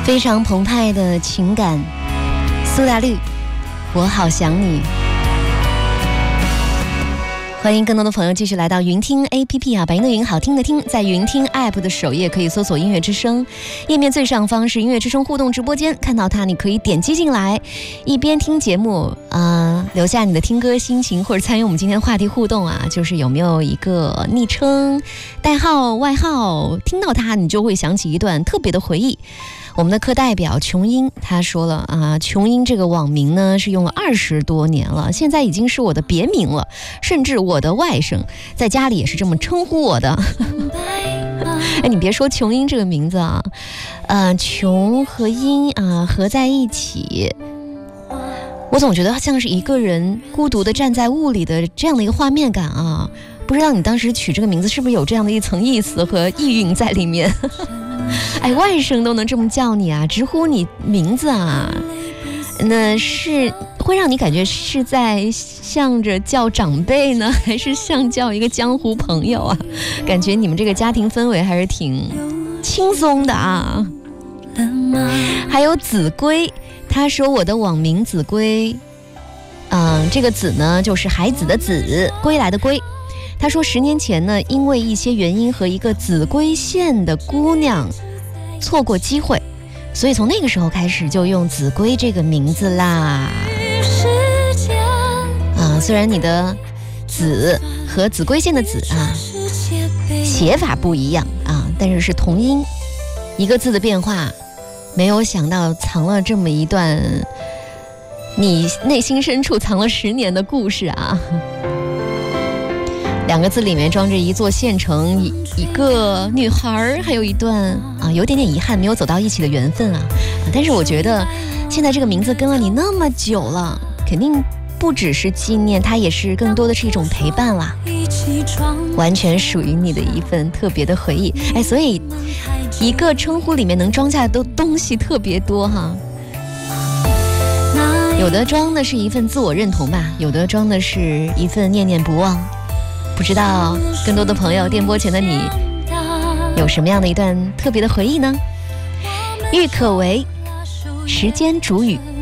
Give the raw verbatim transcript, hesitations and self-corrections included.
非常澎湃的情感，苏打绿，我好想你。欢迎更多的朋友继续来到云听 A P P 啊，百音的云，好听的听，在云听 App 的首页可以搜索音乐之声，页面最上方是音乐之声互动直播间，看到它你可以点击进来，一边听节目啊、呃，留下你的听歌心情，或者参与我们今天的话题互动啊，就是有没有一个昵称、代号、外号，听到它你就会想起一段特别的回忆。我们的课代表琼英他说了啊，琼英这个网名呢是用了二十多年了，现在已经是我的别名了，甚至我的外甥在家里也是这么称呼我的。哎，你别说琼英这个名字啊，呃，琼和英啊合在一起，我总觉得像是一个人孤独的站在雾里的这样的一个画面感啊。不知道你当时取这个名字是不是有这样的一层意思和意蕴在里面？哎，外甥都能这么叫你啊，直呼你名字啊，那是会让你感觉是在向着叫长辈呢，还是像叫一个江湖朋友啊？感觉你们这个家庭氛围还是挺轻松的啊。还有子规，他说我的网名子规，嗯，这个子呢就是孩子的子，归来的归。他说十年前呢，因为一些原因和一个秭归县的姑娘错过机会，所以从那个时候开始就用秭归这个名字啦。啊，虽然你的秭和秭归县的秭啊写法不一样啊，但是是同音，一个字的变化，没有想到藏了这么一段你内心深处藏了十年的故事啊。两个字里面装着一座县城，一一个女孩，还有一段啊有点点遗憾没有走到一起的缘分啊。但是我觉得现在这个名字跟了你那么久了，肯定不只是纪念，它也是更多的是一种陪伴啦，完全属于你的一份特别的回忆。哎，所以一个称呼里面能装下的东西特别多哈。有的装的是一份自我认同吧，有的装的是一份念念不忘。不知道更多的朋友，电波前的你有什么样的一段特别的回忆呢？郁可唯，时间煮雨。